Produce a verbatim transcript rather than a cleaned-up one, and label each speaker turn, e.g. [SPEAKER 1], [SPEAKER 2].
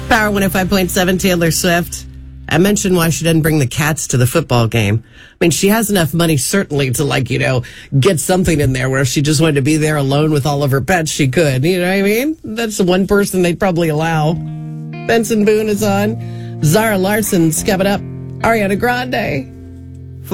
[SPEAKER 1] Power one oh five point seven, Taylor Swift. I mentioned why she didn't bring the cats to the football game. I mean, she has enough money, certainly, to, like, you know, get something in there where if she just wanted to be there alone with all of her pets, she could. You know what I mean? That's the one person they'd probably allow. Benson Boone is on. Zara Larson's coming up. Ariana Grande.